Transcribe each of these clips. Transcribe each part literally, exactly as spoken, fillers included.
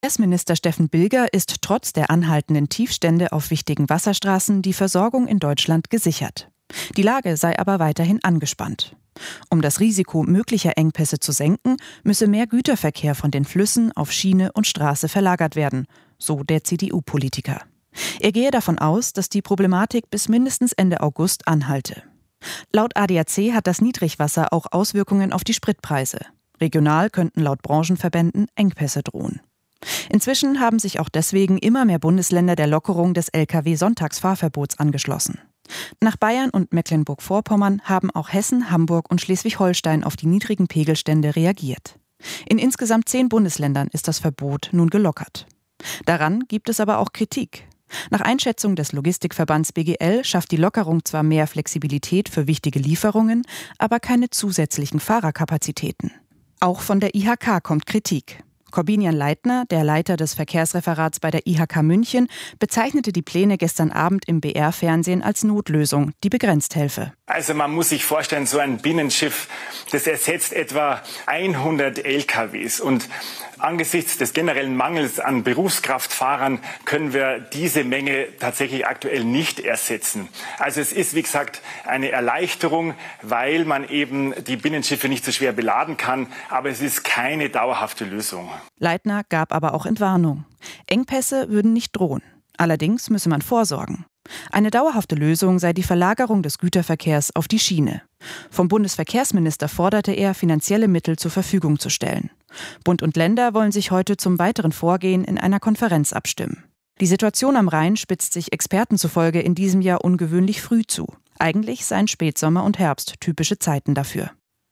Verkehrsminister Steffen Bilger ist trotz der anhaltenden Tiefstände auf wichtigen Wasserstraßen die Versorgung in Deutschland gesichert. Die Lage sei aber weiterhin angespannt. Um das Risiko möglicher Engpässe zu senken, müsse mehr Güterverkehr von den Flüssen auf Schiene und Straße verlagert werden, so der C D U-Politiker. Er gehe davon aus, dass die Problematik bis mindestens Ende August anhalte. Laut A D A C hat das Niedrigwasser auch Auswirkungen auf die Spritpreise. Regional könnten laut Branchenverbänden Engpässe drohen. Inzwischen haben sich auch deswegen immer mehr Bundesländer der Lockerung des L K W-Sonntagsfahrverbots angeschlossen. Nach Bayern und Mecklenburg-Vorpommern haben auch Hessen, Hamburg und Schleswig-Holstein auf die niedrigen Pegelstände reagiert. In insgesamt zehn Bundesländern ist das Verbot nun gelockert. Daran gibt es aber auch Kritik. Nach Einschätzung des Logistikverbands B G L schafft die Lockerung zwar mehr Flexibilität für wichtige Lieferungen, aber keine zusätzlichen Fahrerkapazitäten. Auch von der I H K kommt Kritik. Corbinian Leitner, der Leiter des Verkehrsreferats bei der I H K München, bezeichnete die Pläne gestern Abend im B R-Fernsehen als Notlösung, die begrenzt helfe. Also man muss sich vorstellen, so ein Binnenschiff, das ersetzt etwa hundert L K Ws. Und angesichts des generellen Mangels an Berufskraftfahrern können wir diese Menge tatsächlich aktuell nicht ersetzen. Also es ist, wie gesagt, eine Erleichterung, weil man eben die Binnenschiffe nicht so schwer beladen kann. Aber es ist keine dauerhafte Lösung. Leitner gab aber auch Entwarnung. Engpässe würden nicht drohen. Allerdings müsse man vorsorgen. Eine dauerhafte Lösung sei die Verlagerung des Güterverkehrs auf die Schiene. Vom Bundesverkehrsminister forderte er, finanzielle Mittel zur Verfügung zu stellen. Bund und Länder wollen sich heute zum weiteren Vorgehen in einer Konferenz abstimmen. Die Situation am Rhein spitzt sich Experten zufolge in diesem Jahr ungewöhnlich früh zu. Eigentlich seien Spätsommer und Herbst typische Zeiten dafür.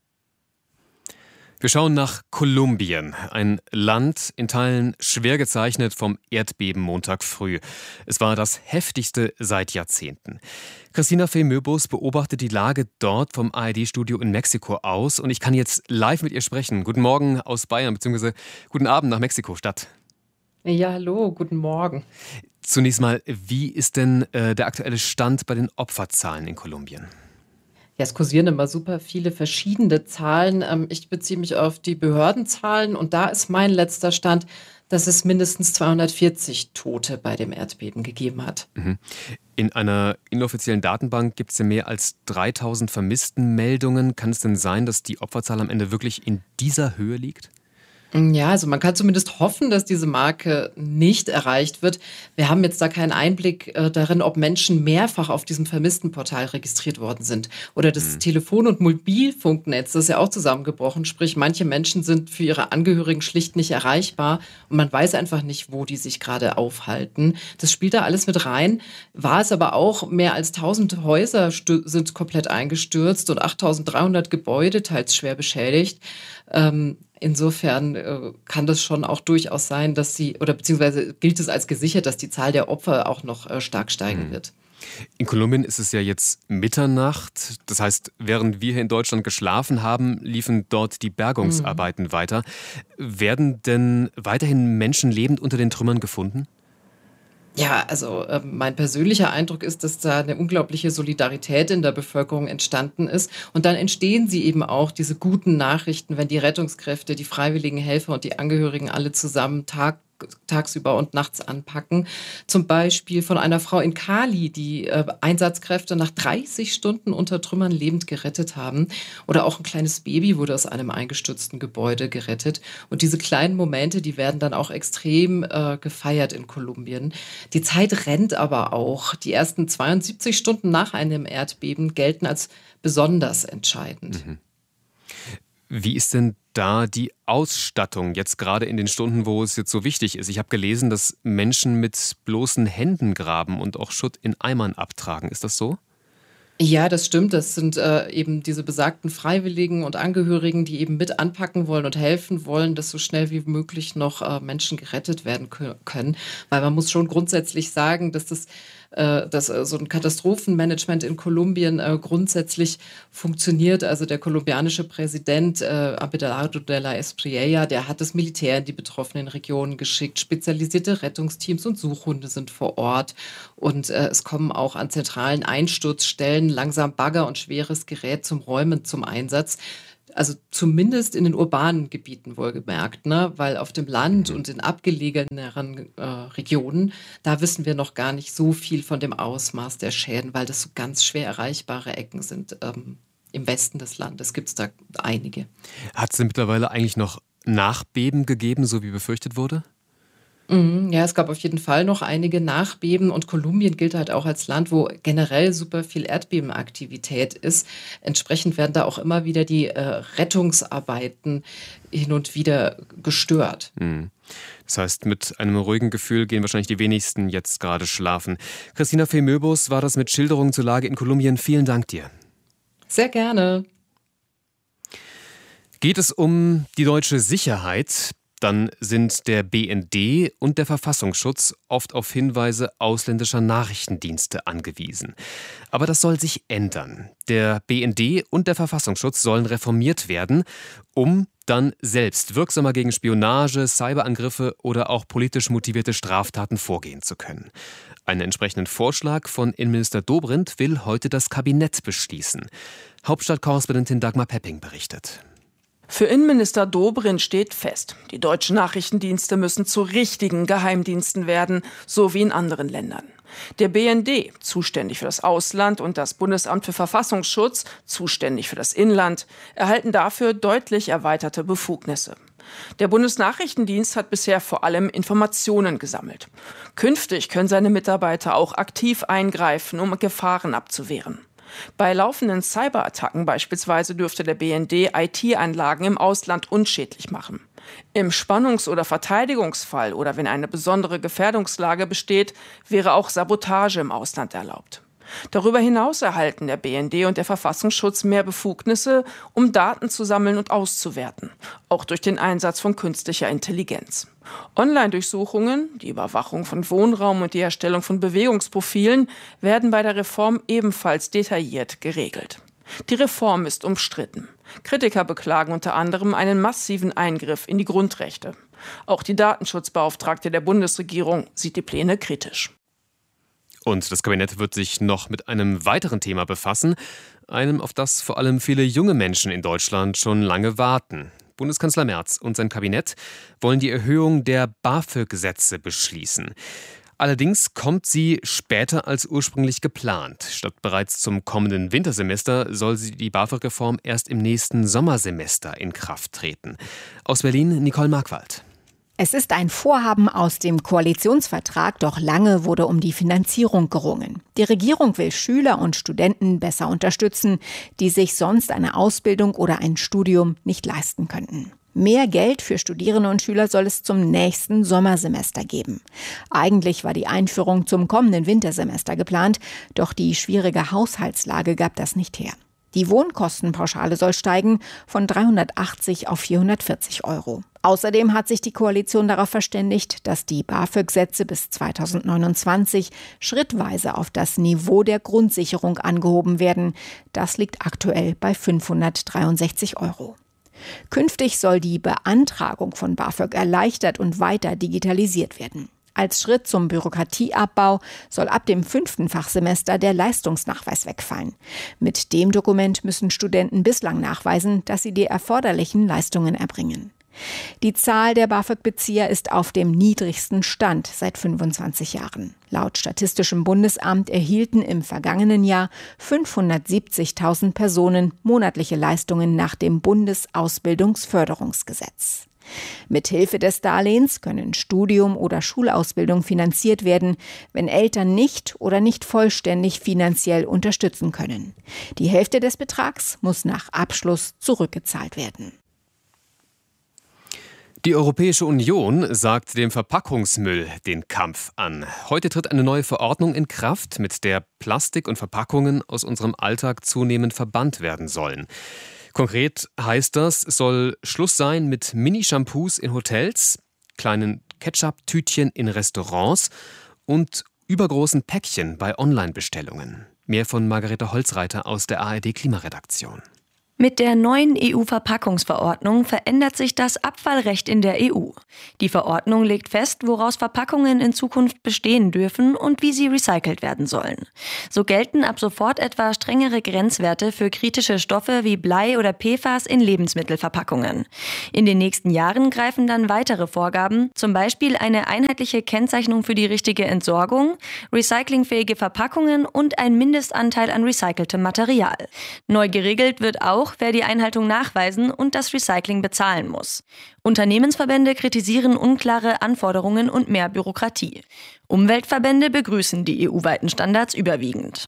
Wir schauen nach Kolumbien, ein Land in Teilen schwer gezeichnet vom Erdbeben Montag früh. Es war das heftigste seit Jahrzehnten. Christina Fey-Möbus beobachtet die Lage dort vom A R D-Studio in Mexiko aus und ich kann jetzt live mit ihr sprechen. Guten Morgen aus Bayern, beziehungsweise guten Abend nach Mexiko-Stadt. Ja, hallo, guten Morgen. Zunächst mal, wie ist denn äh, der aktuelle Stand bei den Opferzahlen in Kolumbien? Ja, es kursieren immer super viele verschiedene Zahlen. Ähm, Ich beziehe mich auf die Behördenzahlen und da ist mein letzter Stand, dass es mindestens zweihundertvierzig Tote bei dem Erdbeben gegeben hat. Mhm. In einer inoffiziellen Datenbank gibt es ja mehr als dreitausend Vermisstenmeldungen. Kann es denn sein, dass die Opferzahl am Ende wirklich in dieser Höhe liegt? Ja, also man kann zumindest hoffen, dass diese Marke nicht erreicht wird. Wir haben jetzt da keinen Einblick äh, darin, ob Menschen mehrfach auf diesem Vermisstenportal registriert worden sind. Oder das Mhm. Telefon- und Mobilfunknetz, das ist ja auch zusammengebrochen. Sprich, manche Menschen sind für ihre Angehörigen schlicht nicht erreichbar und man weiß einfach nicht, wo die sich gerade aufhalten. Das spielt da alles mit rein. War es aber auch, mehr als tausend Häuser stü- sind komplett eingestürzt und achttausenddreihundert Gebäude, teils schwer beschädigt. Ähm, Insofern äh, kann das schon auch durchaus sein, dass sie, oder beziehungsweise gilt es als gesichert, dass die Zahl der Opfer auch noch äh, stark steigen Mhm. wird. In Kolumbien ist es ja jetzt Mitternacht. Das heißt, während wir hier in Deutschland geschlafen haben, liefen dort die Bergungsarbeiten Mhm. weiter. Werden denn weiterhin Menschen lebend unter den Trümmern gefunden? Ja, also äh, mein persönlicher Eindruck ist, dass da eine unglaubliche Solidarität in der Bevölkerung entstanden ist. Und dann entstehen sie eben auch, diese guten Nachrichten, wenn die Rettungskräfte, die freiwilligen Helfer und die Angehörigen alle zusammen Tag, tagsüber und nachts anpacken. Zum Beispiel von einer Frau in Cali, die äh, Einsatzkräfte nach dreißig Stunden unter Trümmern lebend gerettet haben. Oder auch ein kleines Baby wurde aus einem eingestürzten Gebäude gerettet. Und diese kleinen Momente, die werden dann auch extrem äh, gefeiert in Kolumbien. Die Zeit rennt aber auch. Die ersten zweiundsiebzig Stunden nach einem Erdbeben gelten als besonders entscheidend. Mhm. Wie ist denn da die Ausstattung jetzt gerade in den Stunden, wo es jetzt so wichtig ist? Ich habe gelesen, dass Menschen mit bloßen Händen graben und auch Schutt in Eimern abtragen. Ist das so? Ja, das stimmt. Das sind äh, eben diese besagten Freiwilligen und Angehörigen, die eben mit anpacken wollen und helfen wollen, dass so schnell wie möglich noch äh, Menschen gerettet werden kö- können. Weil man muss schon grundsätzlich sagen, dass das äh, dass äh, so ein Katastrophenmanagement in Kolumbien äh, grundsätzlich funktioniert. Also der kolumbianische Präsident äh, Abelardo de la Espriella, der hat das Militär in die betroffenen Regionen geschickt. Spezialisierte Rettungsteams und Suchhunde sind vor Ort. Und äh, es kommen auch an zentralen Einsturzstellen langsam Bagger und schweres Gerät zum Räumen zum Einsatz. Also zumindest in den urbanen Gebieten wohlgemerkt, ne? Weil auf dem Land und in abgelegeneren äh, Regionen, da wissen wir noch gar nicht so viel von dem Ausmaß der Schäden, weil das so ganz schwer erreichbare Ecken sind. Ähm, im Westen des Landes gibt es da einige. Hat es denn mittlerweile eigentlich noch Nachbeben gegeben, so wie befürchtet wurde? Ja, es gab auf jeden Fall noch einige Nachbeben und Kolumbien gilt halt auch als Land, wo generell super viel Erdbebenaktivität ist. Entsprechend werden da auch immer wieder die äh, Rettungsarbeiten hin und wieder gestört. Mhm. Das heißt, mit einem ruhigen Gefühl gehen wahrscheinlich die wenigsten jetzt gerade schlafen. Christina Fee Möbus war das mit Schilderungen zur Lage in Kolumbien. Vielen Dank dir. Sehr gerne. Geht es um die deutsche Sicherheit, dann sind der B N D und der Verfassungsschutz oft auf Hinweise ausländischer Nachrichtendienste angewiesen. Aber das soll sich ändern. Der B N D und der Verfassungsschutz sollen reformiert werden, um dann selbst wirksamer gegen Spionage, Cyberangriffe oder auch politisch motivierte Straftaten vorgehen zu können. Einen entsprechenden Vorschlag von Innenminister Dobrindt will heute das Kabinett beschließen. Hauptstadtkorrespondentin Dagmar Pepping berichtet. Für Innenminister Dobrindt steht fest, die deutschen Nachrichtendienste müssen zu richtigen Geheimdiensten werden, so wie in anderen Ländern. Der B N D, zuständig für das Ausland, und das Bundesamt für Verfassungsschutz, zuständig für das Inland, erhalten dafür deutlich erweiterte Befugnisse. Der Bundesnachrichtendienst hat bisher vor allem Informationen gesammelt. Künftig können seine Mitarbeiter auch aktiv eingreifen, um Gefahren abzuwehren. Bei laufenden Cyberattacken beispielsweise dürfte der B N D I T-Anlagen im Ausland unschädlich machen. Im Spannungs- oder Verteidigungsfall oder wenn eine besondere Gefährdungslage besteht, wäre auch Sabotage im Ausland erlaubt. Darüber hinaus erhalten der B N D und der Verfassungsschutz mehr Befugnisse, um Daten zu sammeln und auszuwerten, auch durch den Einsatz von künstlicher Intelligenz. Online-Durchsuchungen, die Überwachung von Wohnraum und die Erstellung von Bewegungsprofilen werden bei der Reform ebenfalls detailliert geregelt. Die Reform ist umstritten. Kritiker beklagen unter anderem einen massiven Eingriff in die Grundrechte. Auch die Datenschutzbeauftragte der Bundesregierung sieht die Pläne kritisch. Und das Kabinett wird sich noch mit einem weiteren Thema befassen, einem, auf das vor allem viele junge Menschen in Deutschland schon lange warten. Bundeskanzler Merz und sein Kabinett wollen die Erhöhung der BAföG-Sätze beschließen. Allerdings kommt sie später als ursprünglich geplant. Statt bereits zum kommenden Wintersemester soll sie die BAföG-Reform erst im nächsten Sommersemester in Kraft treten. Aus Berlin Nicole Markwald. Es ist ein Vorhaben aus dem Koalitionsvertrag, doch lange wurde um die Finanzierung gerungen. Die Regierung will Schüler und Studenten besser unterstützen, die sich sonst eine Ausbildung oder ein Studium nicht leisten könnten. Mehr Geld für Studierende und Schüler soll es zum nächsten Sommersemester geben. Eigentlich war die Einführung zum kommenden Wintersemester geplant, doch die schwierige Haushaltslage gab das nicht her. Die Wohnkostenpauschale soll steigen von dreihundertachtzig auf vierhundertvierzig Euro. Außerdem hat sich die Koalition darauf verständigt, dass die BAföG-Sätze bis zweitausendneunundzwanzig schrittweise auf das Niveau der Grundsicherung angehoben werden. Das liegt aktuell bei fünfhundertdreiundsechzig Euro. Künftig soll die Beantragung von BAföG erleichtert und weiter digitalisiert werden. Als Schritt zum Bürokratieabbau soll ab dem fünften Fachsemester der Leistungsnachweis wegfallen. Mit dem Dokument müssen Studenten bislang nachweisen, dass sie die erforderlichen Leistungen erbringen. Die Zahl der BAföG-Bezieher ist auf dem niedrigsten Stand seit fünfundzwanzig Jahren. Laut Statistischem Bundesamt erhielten im vergangenen Jahr fünfhundertsiebzigtausend Personen monatliche Leistungen nach dem Bundesausbildungsförderungsgesetz. Mithilfe des Darlehens können Studium oder Schulausbildung finanziert werden, wenn Eltern nicht oder nicht vollständig finanziell unterstützen können. Die Hälfte des Betrags muss nach Abschluss zurückgezahlt werden. Die Europäische Union sagt dem Verpackungsmüll den Kampf an. Heute tritt eine neue Verordnung in Kraft, mit der Plastik und Verpackungen aus unserem Alltag zunehmend verbannt werden sollen. Konkret heißt das, es soll Schluss sein mit Mini-Shampoos in Hotels, kleinen Ketchup-Tütchen in Restaurants und übergroßen Päckchen bei Online-Bestellungen. Mehr von Margarete Holzreiter aus der A R D-Klimaredaktion. Mit der neuen E U-Verpackungsverordnung verändert sich das Abfallrecht in der E U. Die Verordnung legt fest, woraus Verpackungen in Zukunft bestehen dürfen und wie sie recycelt werden sollen. So gelten ab sofort etwa strengere Grenzwerte für kritische Stoffe wie Blei oder P F A S in Lebensmittelverpackungen. In den nächsten Jahren greifen dann weitere Vorgaben, zum Beispiel eine einheitliche Kennzeichnung für die richtige Entsorgung, recyclingfähige Verpackungen und ein Mindestanteil an recyceltem Material. Neu geregelt wird auch, wer die Einhaltung nachweisen und das Recycling bezahlen muss. Unternehmensverbände kritisieren unklare Anforderungen und mehr Bürokratie. Umweltverbände begrüßen die E U-weiten Standards überwiegend.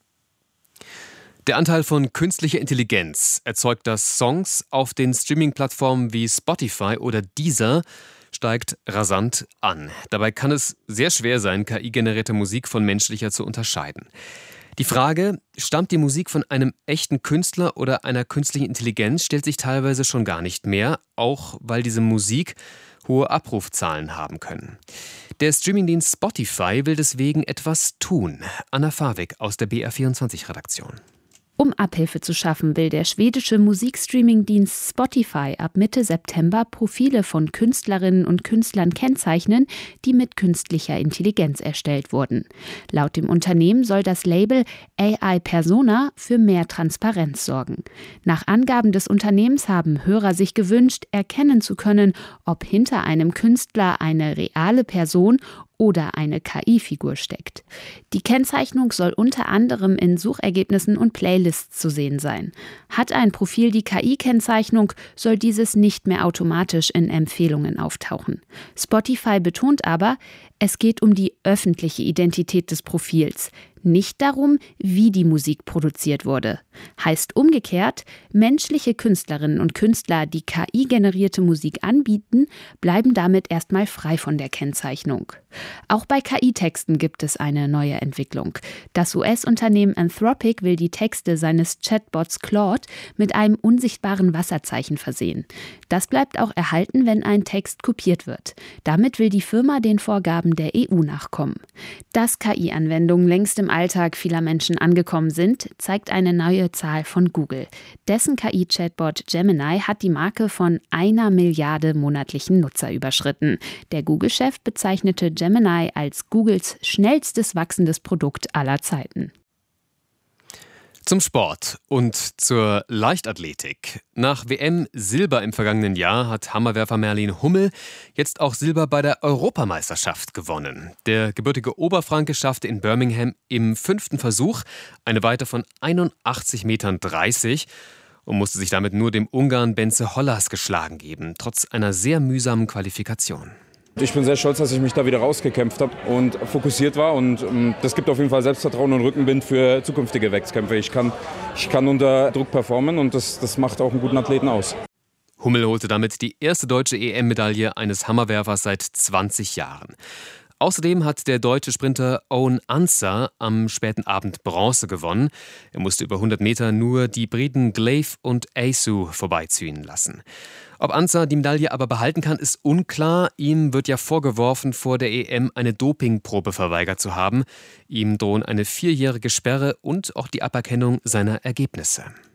Der Anteil von künstlicher Intelligenz erzeugter Songs auf den Streaming-Plattformen wie Spotify oder Deezer steigt rasant an. Dabei kann es sehr schwer sein, K I-generierte Musik von menschlicher zu unterscheiden. Die Frage, stammt die Musik von einem echten Künstler oder einer künstlichen Intelligenz, stellt sich teilweise schon gar nicht mehr, auch weil diese Musik hohe Abrufzahlen haben können. Der Streamingdienst Spotify will deswegen etwas tun. Anna Farwig aus der B R vierundzwanzig-Redaktion. Um Abhilfe zu schaffen, will der schwedische Musikstreaming-Dienst Spotify ab Mitte September Profile von Künstlerinnen und Künstlern kennzeichnen, die mit künstlicher Intelligenz erstellt wurden. Laut dem Unternehmen soll das Label A I Persona für mehr Transparenz sorgen. Nach Angaben des Unternehmens haben Hörer sich gewünscht, erkennen zu können, ob hinter einem Künstler eine reale Person oder eine K I-Figur steckt. Die Kennzeichnung soll unter anderem in Suchergebnissen und Playlists zu sehen sein. Hat ein Profil die K I-Kennzeichnung, soll dieses nicht mehr automatisch in Empfehlungen auftauchen. Spotify betont aber, es geht um die öffentliche Identität des Profils, nicht darum, wie die Musik produziert wurde. Heißt umgekehrt, menschliche Künstlerinnen und Künstler, die K I-generierte Musik anbieten, bleiben damit erstmal frei von der Kennzeichnung. Auch bei K I-Texten gibt es eine neue Entwicklung. Das U S-Unternehmen Anthropic will die Texte seines Chatbots Claude mit einem unsichtbaren Wasserzeichen versehen. Das bleibt auch erhalten, wenn ein Text kopiert wird. Damit will die Firma den Vorgaben der E U nachkommen. Dass K I-Anwendungen längst im Alltag vieler Menschen angekommen sind, zeigt eine neue Zahl von Google. Dessen K I-Chatbot Gemini hat die Marke von einer Milliarde monatlichen Nutzer überschritten. Der Google-Chef bezeichnete Gemini als Googles schnellstes wachsendes Produkt aller Zeiten. Zum Sport und zur Leichtathletik. Nach W M-Silber im vergangenen Jahr hat Hammerwerfer Merlin Hummel jetzt auch Silber bei der Europameisterschaft gewonnen. Der gebürtige Oberfranke schaffte in Birmingham im fünften Versuch eine Weite von einundachtzig Meter dreißig und musste sich damit nur dem Ungarn Bence Hollas geschlagen geben, trotz einer sehr mühsamen Qualifikation. Ich bin sehr stolz, dass ich mich da wieder rausgekämpft habe und fokussiert war. Und ähm, das gibt auf jeden Fall Selbstvertrauen und Rückenwind für zukünftige Wettkämpfe. Ich kann, ich kann unter Druck performen und das, das macht auch einen guten Athleten aus. Hummel holte damit die erste deutsche E M-Medaille eines Hammerwerfers seit zwanzig Jahren. Außerdem hat der deutsche Sprinter Owen Ansah am späten Abend Bronze gewonnen. Er musste über hundert Meter nur die Briten Glaive und Asu vorbeiziehen lassen. Ob Ansah die Medaille aber behalten kann, ist unklar. Ihm wird ja vorgeworfen, vor der E M eine Dopingprobe verweigert zu haben. Ihm drohen eine vierjährige Sperre und auch die Aberkennung seiner Ergebnisse.